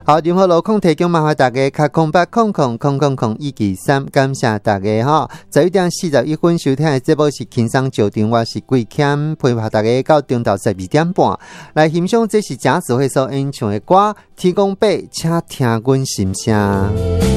好，任何路况提供麻烦大家卡0800000013，感谢大家哈。11:41收听的节目是轻松酒店，我是贵谦，陪伴大家到中昼12点半来欣赏，这是贾子会所演唱的歌《天公伯，请听阮心声》。